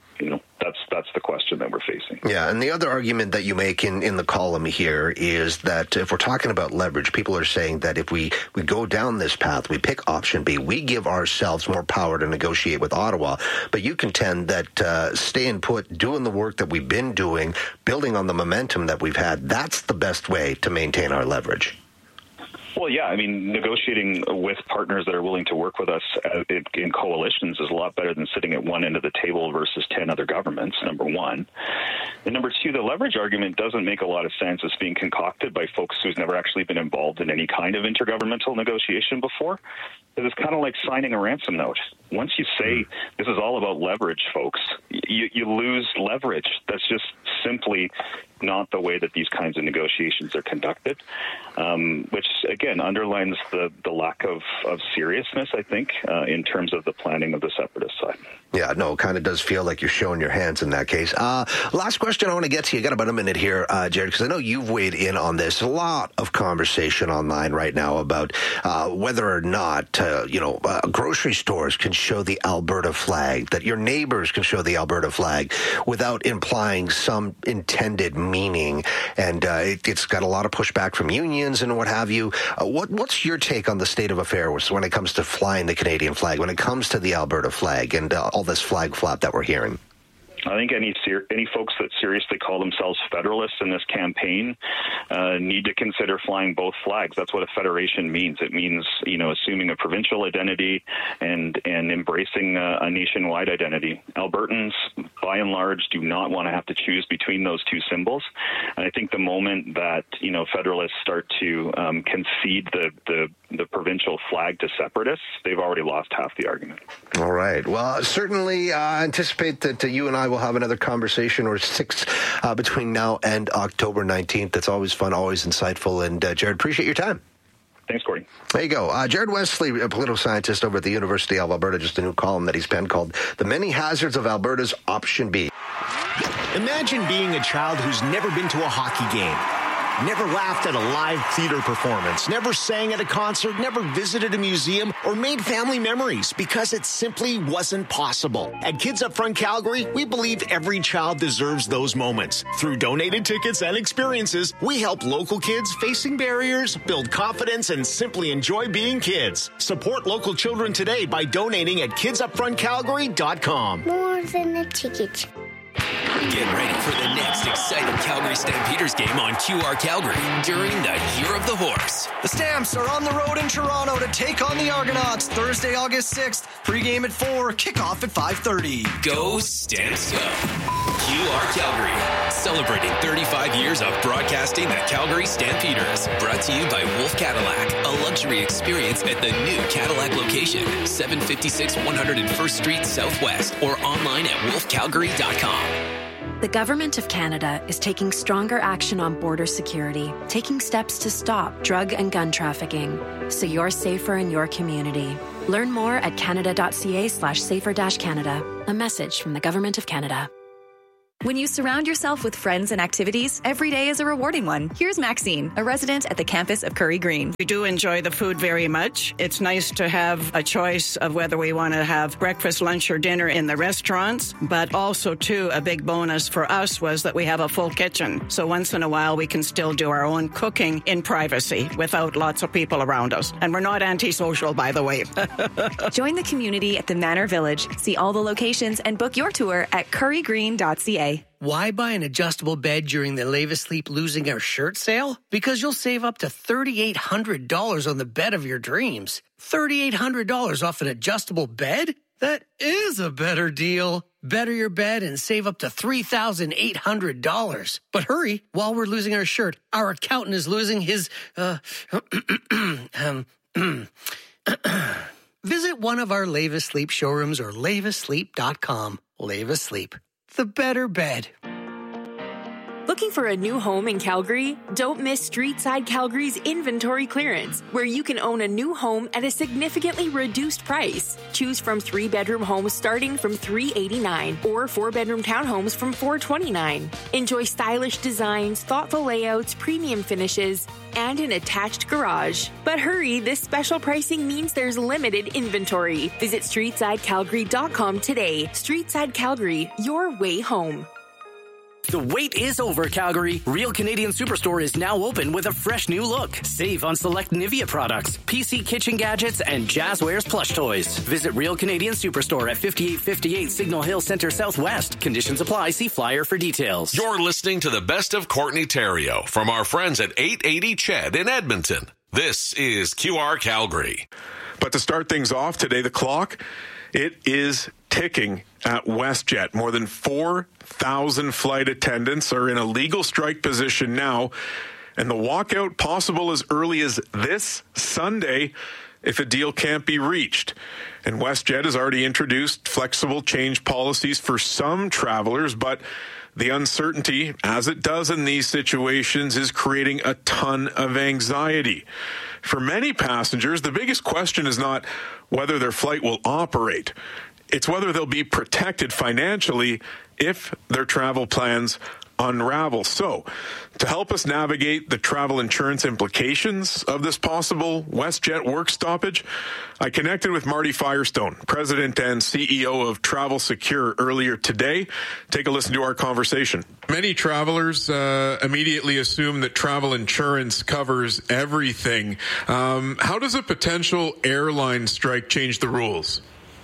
that's the question that we're facing. Yeah, and the other argument that you make in the column here is that if we're talking about leverage, people are saying that if we go down this path, we pick option B, we give ourselves more power to negotiate with Ottawa. But you contend that staying put, doing the work that we've been doing, building on the momentum that we've had, that's the best way to maintain our leverage. Well, yeah, I mean, negotiating with partners that are willing to work with us in coalitions is a lot better than sitting at one end of the table versus 10 other governments, number one. And number two, the leverage argument doesn't make a lot of sense as being concocted by folks who's never actually been involved in any kind of intergovernmental negotiation before. Because it's kind of like signing a ransom note. Once you say this is all about leverage, folks, you lose leverage. That's just simply not the way that these kinds of negotiations are conducted, which, again, underlines the lack of seriousness, I think, in terms of the planning of the separatist side. Yeah, no, it kind of does feel like you're showing your hands in that case. Last question I want to get to. You got about a minute here, Jared, because I know you've weighed in on this. A lot of conversation online right now about whether or not, grocery stores can show the Alberta flag, that your neighbors can show the Alberta flag without implying some intended meaning. And it's got a lot of pushback from unions and what have you. What's your take on the state of affairs when it comes to flying the Canadian flag, when it comes to the Alberta flag and all this flag flap that we're hearing? I think any folks that seriously call themselves federalists in this campaign need to consider flying both flags. That's what a federation means. It means, assuming a provincial identity and embracing a nationwide identity. Albertans, by and large, do not want to have to choose between those two symbols. And I think the moment that, federalists start to concede the provincial flag to separatists, they've already lost half the argument. All right. Well, certainly anticipate that you and I will have another conversation or six between now and October 19th. That's always fun, always insightful. And Jared, appreciate your time. Thanks, Corey. There you go. Jared Wesley, a political scientist over at the University of Alberta, just a new column that he's penned called The Many Hazards of Alberta's Option B. Imagine being a child who's never been to a hockey game. never laughed at a live theater performance, never sang at a concert, never visited a museum, or made family memories because it simply wasn't possible. At Kids Up Front Calgary, we believe every child deserves those moments. Through donated tickets and experiences, we help local kids facing barriers build confidence and simply enjoy being kids. Support local children today by donating at kidsupfrontcalgary.com. More than a ticket. Get ready for the next exciting Calgary Stampeders game on QR Calgary during the Year of the Horse. The Stamps are on the road in Toronto to take on the Argonauts Thursday, August 6th. Pre-game at 4, kickoff at 5:30. Go Stamps Go! QR Calgary, celebrating 35 years of broadcasting the Calgary Stampeders. Brought to you by Wolf Cadillac, a luxury experience at the new Cadillac location, 756 101st Street Southwest, or online at wolfcalgary.com. The Government of Canada is taking stronger action on border security, taking steps to stop drug and gun trafficking, so you're safer in your community. Learn more at canada.ca/safer-canada. A message from the Government of Canada. When you surround yourself with friends and activities, every day is a rewarding one. Here's Maxine, a resident at the campus of Curry Green. We do enjoy the food very much. It's nice to have a choice of whether we want to have breakfast, lunch, or dinner in the restaurants. But also, too, a big bonus for us was that we have a full kitchen. So once in a while, we can still do our own cooking in privacy without lots of people around us. And we're not antisocial, by the way. Join the community at the Manor Village. See all the locations and book your tour at currygreen.ca. Why buy an adjustable bed during the Lave Asleep Losing Our Shirt sale? Because you'll save up to $3,800 on the bed of your dreams. $3,800 off an adjustable bed? That is a better deal. Better your bed and save up to $3,800. But hurry, while we're losing our shirt, our accountant is losing his, Visit one of our Lave Asleep showrooms or laveasleep.com. Lave Asleep. The better bed. Looking for a new home in Calgary? Don't miss Streetside Calgary's inventory clearance, where you can own a new home at a significantly reduced price. Choose from 3-bedroom homes starting from $389 or 4-bedroom townhomes from $429. Enjoy stylish designs, thoughtful layouts, premium finishes, and an attached garage. But hurry, this special pricing means there's limited inventory. Visit StreetsideCalgary.com today. Streetside Calgary, your way home. The wait is over, Calgary. Real Canadian Superstore is now open with a fresh new look. Save on select Nivea products, PC kitchen gadgets, and Jazzwares plush toys. Visit Real Canadian Superstore at 5858 Signal Hill Center Southwest. Conditions apply. See flyer for details. You're listening to the best of Courtney Theriault from our friends at 880 Ched in Edmonton. This is QR Calgary. But to start things off today, the clock, it is ticking at WestJet. More than 4,000 flight attendants are in a legal strike position now, and the walkout possible as early as this Sunday if a deal can't be reached. And WestJet has already introduced flexible change policies for some travelers, but the uncertainty, as it does in these situations, is creating a ton of anxiety. For many passengers, the biggest question is not whether their flight will operate. It's whether they'll be protected financially if their travel plans unravel. So, to help us navigate the travel insurance implications of this possible WestJet work stoppage, I connected with Marty Firestone, President and CEO of Travel Secure, earlier today. Take a listen to our conversation. Many travelers immediately assume that travel insurance covers everything. How does a potential airline strike change the rules?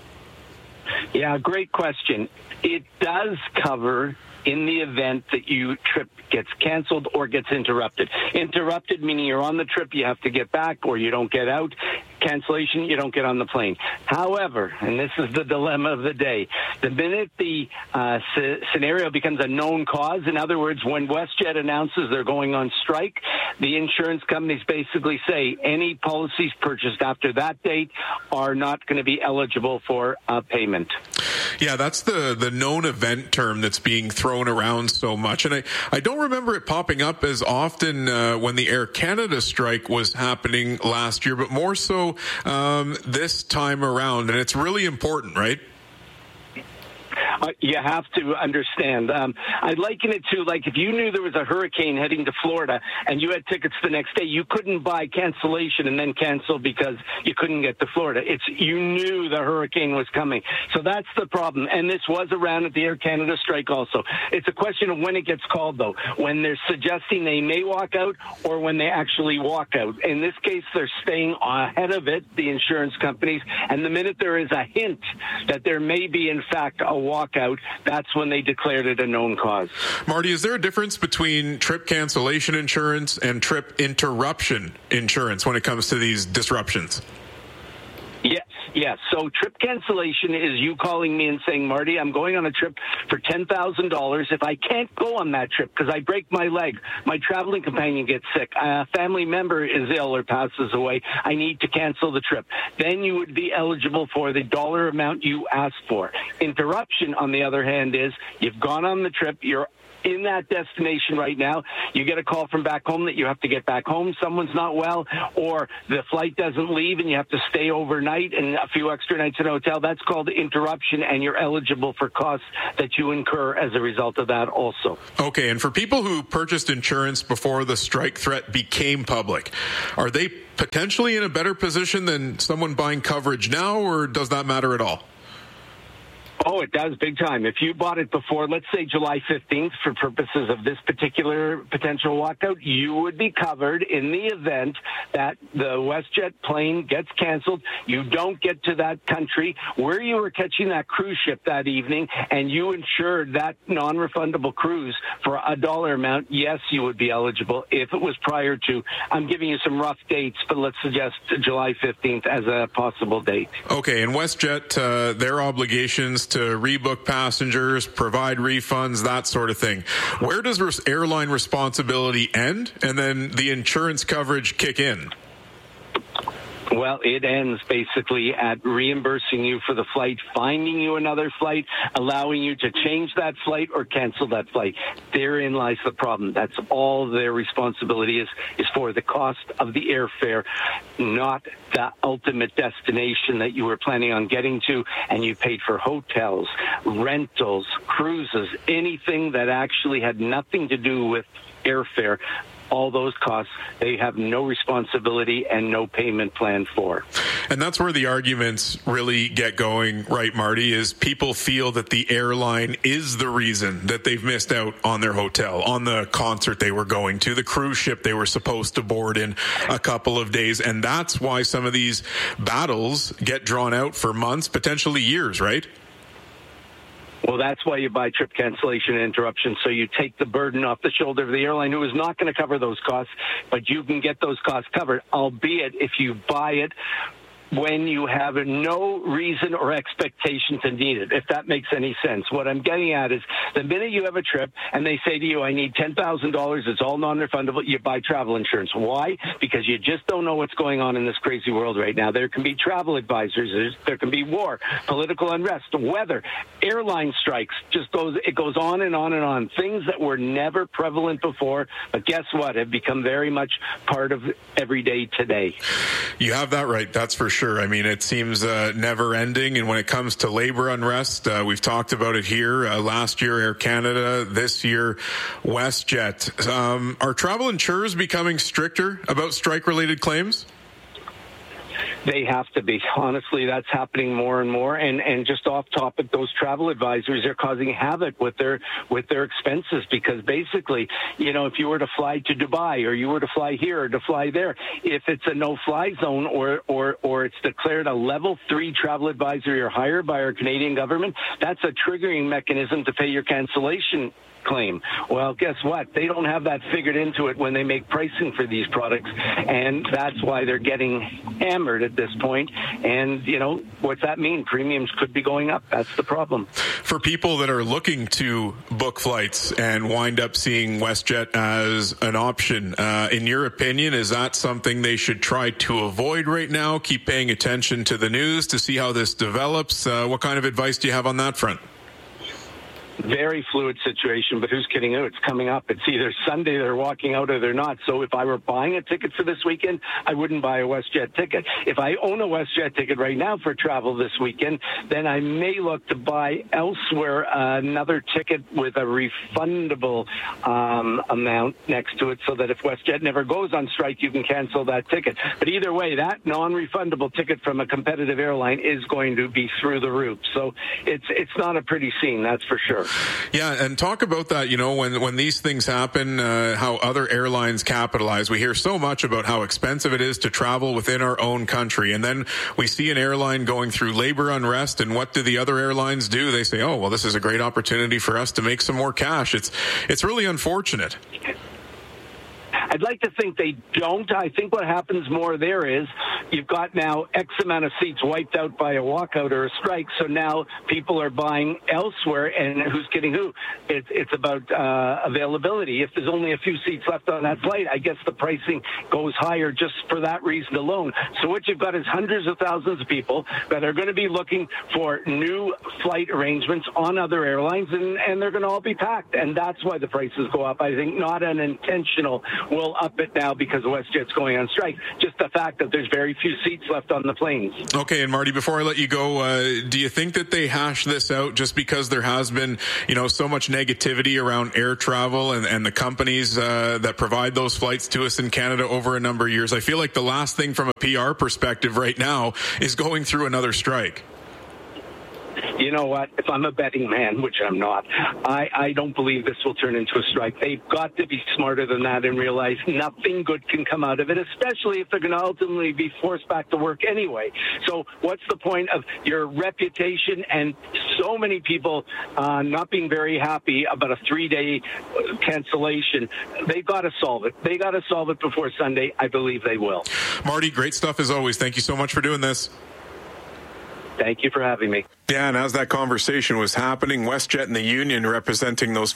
Yeah, great question. It does cover in the event that your trip gets canceled or gets interrupted. Interrupted meaning you're on the trip, you have to get back, or you don't get out. Cancellation, you don't get on the plane. However, and this is the dilemma of the day, the minute the scenario becomes a known cause, in other words, when WestJet announces they're going on strike, the insurance companies basically say any policies purchased after that date are not going to be eligible for payment. Yeah, that's the known event term that's being thrown around so much. And I don't remember it popping up as often when the Air Canada strike was happening last year, but more so this time around. And it's really important, right? You have to understand. I'd liken it to, like, if you knew there was a hurricane heading to Florida and you had tickets the next day, you couldn't buy cancellation and then cancel because you couldn't get to Florida. You knew the hurricane was coming. So that's the problem. And this was around at the Air Canada strike also. It's a question of when it gets called, though, when they're suggesting they may walk out or when they actually walk out. In this case, they're staying ahead of it, the insurance companies, and the minute there is a hint that there may be, in fact, a walkout, that's when they declared it a known cause. Marty, is there a difference between trip cancellation insurance and trip interruption insurance when it comes to these disruptions? Yes. So trip cancellation is you calling me and saying, Marty, I'm going on a trip for $10,000. If I can't go on that trip because I break my leg, my traveling companion gets sick, a family member is ill or passes away, I need to cancel the trip. Then you would be eligible for the dollar amount you asked for. Interruption, on the other hand, is you've gone on the trip, you're in that destination right now, you get a call from back home that you have to get back home, someone's not well, or the flight doesn't leave and you have to stay overnight and a few extra nights in a hotel. That's called interruption, and you're eligible for costs that you incur as a result of that also. Okay, and for people who purchased insurance before the strike threat became public, are they potentially in a better position than someone buying coverage now, or does that matter at all? Oh, it does, big time. If you bought it before, let's say July 15th, for purposes of this particular potential walkout, you would be covered in the event that the WestJet plane gets canceled. You don't get to that country where you were catching that cruise ship that evening, and you insured that non-refundable cruise for a dollar amount. Yes, you would be eligible if it was prior to, I'm giving you some rough dates, but let's suggest July 15th as a possible date. Okay, and WestJet, their obligations to rebook passengers, provide refunds, that sort of thing. Where does airline responsibility end and then the insurance coverage kick in? Well, it ends basically at reimbursing you for the flight, finding you another flight, allowing you to change that flight or cancel that flight. Therein lies the problem. That's all their responsibility is for the cost of the airfare, not the ultimate destination that you were planning on getting to, and you paid for hotels, rentals, cruises, anything that actually had nothing to do with airfare. All those costs, they have no responsibility and no payment plan for. And that's where the arguments really get going, right, Marty, is people feel that the airline is the reason that they've missed out on their hotel, on the concert they were going to, the cruise ship they were supposed to board in a couple of days. And that's why some of these battles get drawn out for months, potentially years, right? Well, that's why you buy trip cancellation and interruption, so you take the burden off the shoulder of the airline, who is not going to cover those costs, but you can get those costs covered, albeit if you buy it when you have no reason or expectation to need it, if that makes any sense. What I'm getting at is the minute you have a trip and they say to you, I need $10,000, it's all non-refundable, you buy travel insurance. Why? Because you just don't know what's going on in this crazy world right now. There can be travel advisors, there can be war, political unrest, weather, airline strikes, it goes on and on and on. Things that were never prevalent before, but guess what? Have become very much part of every day today. You have that right, that's for sure. I mean, it seems never ending. And when it comes to labor unrest, we've talked about it here. Last year, Air Canada. This year, WestJet. Are travel insurers becoming stricter about strike-related claims? They have to be. Honestly, that's happening more and more. And just off topic, those travel advisors are causing havoc with their expenses, because basically, if you were to fly to Dubai or you were to fly here or to fly there, if it's a no-fly zone or it's declared a level 3 travel advisory or higher by our Canadian government, that's a triggering mechanism to pay your cancellation claim. Well, guess what? They don't have that figured into it when they make pricing for these products, and that's why they're getting hammered at this point. And, what's that mean? Premiums could be going up. That's the problem. For people that are looking to book flights and wind up seeing WestJet as an option, in your opinion, is that something they should try to avoid right now? Keep paying attention to the news to see how this develops? What kind of advice do you have on that front? Very fluid situation, but who's kidding who? It's coming up. It's either Sunday they're walking out or they're not. So if I were buying a ticket for this weekend, I wouldn't buy a WestJet ticket. If I own a WestJet ticket right now for travel this weekend, then I may look to buy elsewhere another ticket with a refundable amount next to it, so that if WestJet never goes on strike, you can cancel that ticket. But either way, that non-refundable ticket from a competitive airline is going to be through the roof. So it's not a pretty scene, that's for sure. Yeah, and talk about that, when these things happen, how other airlines capitalize. We hear so much about how expensive it is to travel within our own country. And then we see an airline going through labor unrest, and what do the other airlines do? They say, oh, well, this is a great opportunity for us to make some more cash. It's really unfortunate. I'd like to think they don't. I think what happens more there is you've got now X amount of seats wiped out by a walkout or a strike, so now people are buying elsewhere, and who's getting who? It's about availability. If there's only a few seats left on that flight, I guess the pricing goes higher just for that reason alone. So what you've got is hundreds of thousands of people that are going to be looking for new flight arrangements on other airlines, and they're going to all be packed, and that's why the prices go up. I think not an intentional will up it now because WestJet's going on strike. Just the fact that there's very few seats left on the planes. Okay, and Marty, before I let you go, do you think that they hash this out just because there has been, so much negativity around air travel and the companies that provide those flights to us in Canada over a number of years? I feel like the last thing from a PR perspective right now is going through another strike. You know what? If I'm a betting man, which I'm not, I don't believe this will turn into a strike. They've got to be smarter than that and realize nothing good can come out of it, especially if they're going to ultimately be forced back to work anyway. So what's the point of your reputation and so many people not being very happy about a 3-day cancellation? They've got to solve it. They got to solve it before Sunday. I believe they will. Marty, great stuff as always. Thank you so much for doing this. Thank you for having me. Yeah, and as that conversation was happening, WestJet and the union representing those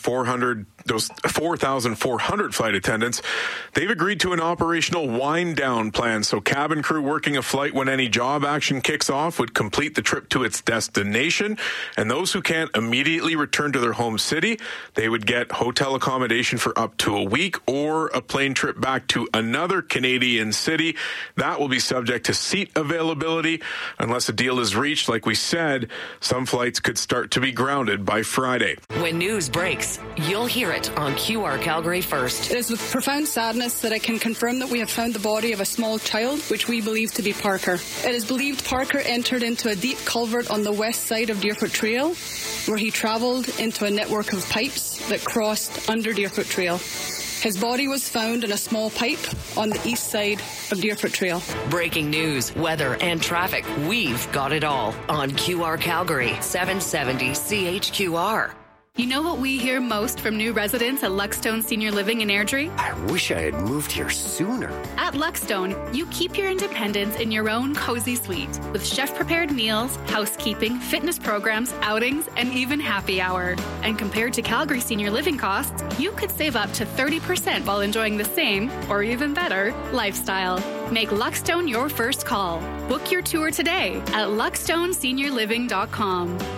4,400 flight attendants, they've agreed to an operational wind-down plan. So cabin crew working a flight when any job action kicks off would complete the trip to its destination, and those who can't immediately return to their home city, they would get hotel accommodation for up to a week or a plane trip back to another Canadian city. That will be subject to seat availability. Unless a deal is reached, like we said, some flights could start to be grounded by Friday. When news breaks, you'll hear it on QR Calgary first. It is with profound sadness that I can confirm that we have found the body of a small child, which we believe to be Parker. It is believed Parker entered into a deep culvert on the west side of Deerfoot Trail, where he travelled into a network of pipes that crossed under Deerfoot Trail. His body was found in a small pipe on the east side of Deerfoot Trail. Breaking news, weather, and traffic. We've got it all on QR Calgary, 770 CHQR. You know what we hear most from new residents at Luckstone Senior Living in Airdrie? I wish I had moved here sooner. At Luckstone, you keep your independence in your own cozy suite with chef-prepared meals, housekeeping, fitness programs, outings, and even happy hour. And compared to Calgary Senior Living costs, you could save up to 30% while enjoying the same, or even better, lifestyle. Make Luckstone your first call. Book your tour today at luckstoneseniorliving.com.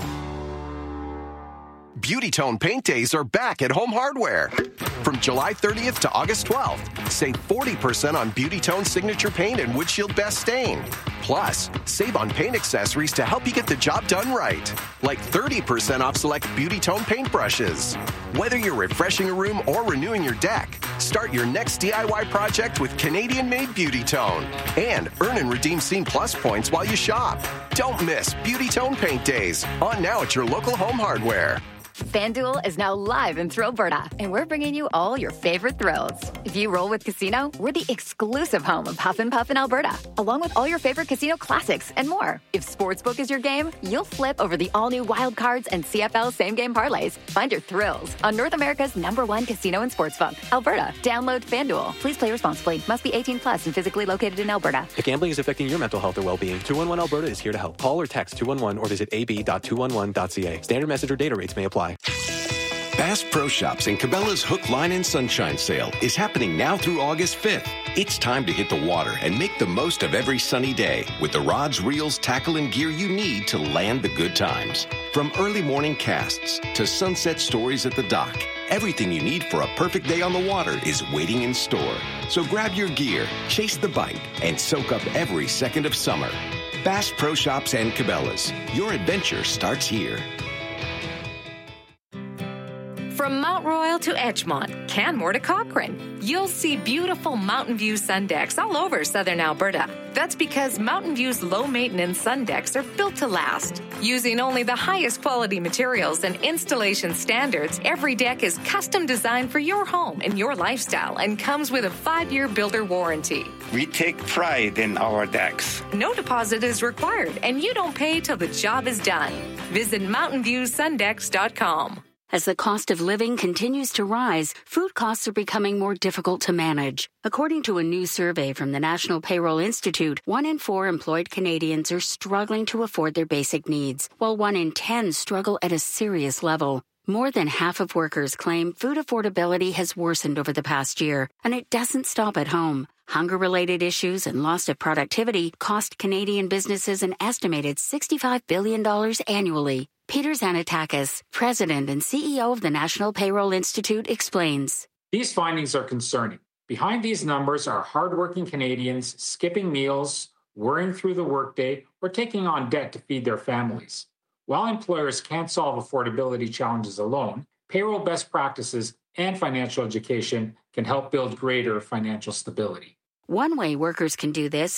Beauty Tone Paint Days are back at Home Hardware. From July 30th to August 12th, save 40% on Beauty Tone Signature Paint and Windshield Best Stain. Plus, save on paint accessories to help you get the job done right, like 30% off select Beauty Tone paint brushes. Whether you're refreshing a room or renewing your deck, start your next DIY project with Canadian-made Beauty Tone and earn and redeem Scene Plus points while you shop. Don't miss Beauty Tone Paint Days, on now at your local Home Hardware. FanDuel is now live in Thrillberta, and we're bringing you all your favorite thrills. If you roll with Casino, we're the exclusive home of Huff and Puff in Alberta, along with all your favorite casino classics and more. If Sportsbook is your game, you'll flip over the all-new Wild Cards and CFL same-game parlays. Find your thrills on North America's #1 casino and sportsbook, Alberta. Download FanDuel. Please play responsibly. Must be 18 plus and physically located in Alberta. If gambling is affecting your mental health or well-being, 211 Alberta is here to help. Call or text 211 or visit ab.211.ca. Standard message or data rates may apply. Bass Pro Shops and Cabela's Hook, Line, and Sunshine sale is happening now through August 5th. It's time to hit the water and make the most of every sunny day with the rods, reels, tackle, and gear you need to land the good times. From early morning casts to sunset stories at the dock, everything you need for a perfect day on the water is waiting in store. So grab your gear, chase the bite, and soak up every second of summer. Bass Pro Shops and Cabela's. Your adventure starts here. From Mount Royal to Edgemont, Canmore to Cochrane, you'll see beautiful Mountain View sun decks all over southern Alberta. That's because Mountain View's low-maintenance sun decks are built to last. Using only the highest quality materials and installation standards, every deck is custom designed for your home and your lifestyle and comes with a 5-year builder warranty. We take pride in our decks. No deposit is required, and you don't pay till the job is done. Visit mountainviewsundecks.com. As the cost of living continues to rise, food costs are becoming more difficult to manage. According to a new survey from the National Payroll Institute, 1 in 4 employed Canadians are struggling to afford their basic needs, while 1 in 10 struggle at a serious level. More than half of workers claim food affordability has worsened over the past year, and it doesn't stop at home. Hunger-related issues and loss of productivity cost Canadian businesses an estimated $65 billion annually. Peter Xanatakis, President and CEO of the National Payroll Institute, explains. These findings are concerning. Behind these numbers are hardworking Canadians skipping meals, worrying through the workday, or taking on debt to feed their families. While employers can't solve affordability challenges alone, payroll best practices and financial education can help build greater financial stability. One way workers can do this